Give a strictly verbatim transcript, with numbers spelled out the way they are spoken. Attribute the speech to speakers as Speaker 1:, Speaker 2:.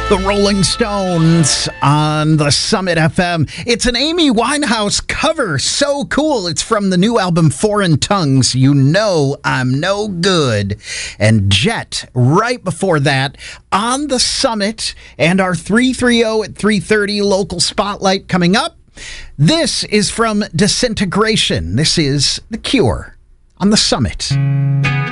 Speaker 1: The Rolling Stones on the Summit F M. It's an Amy Winehouse cover. So cool. It's from the new album Foreign Tongues. You Know I'm No Good. And Jet, right before that, on the Summit, and our three thirty at three thirty local spotlight coming up. This is from Disintegration. This is The Cure on the Summit.